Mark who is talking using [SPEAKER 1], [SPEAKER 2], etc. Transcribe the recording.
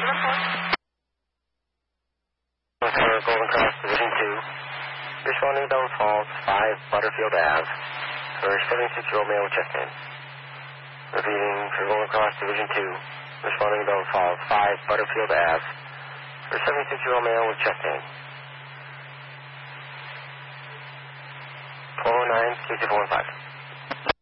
[SPEAKER 1] For Golden Cross Division 2, responding to Bell Falls, 5 Butterfield Ave, for 76-year-old male with chest pain. Repeating for Golden Cross Division 2, responding to Bell Falls, 5 Butterfield Ave, for 76-year-old male with chest pain. 1209, KC415.